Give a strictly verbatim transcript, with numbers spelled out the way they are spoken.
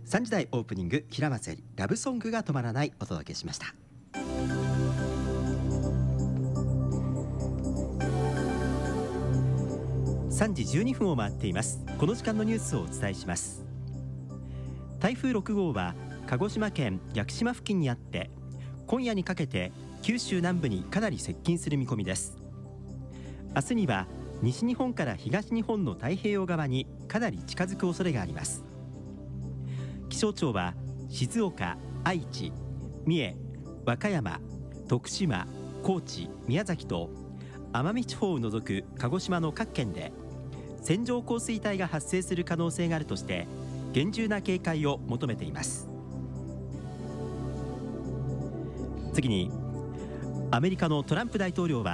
さんじ台オープニング、平松絵里ラブソングが止まらないお届けしました。さんじじゅうにふんを回っています。この時間のニュースをお伝えします。台風ろく号は鹿児島県屋久島付近にあって、今夜にかけて九州南部にかなり接近する見込みです。明日には西日本から東日本の太平洋側にかなり近づく恐れがあります。気象庁は静岡、愛知、三重、和歌山、徳島、高知、宮崎と奄美地方を除く鹿児島の各県で線状降水帯が発生する可能性があるとして厳重な警戒を求めています。次に、アメリカのトランプ大統領は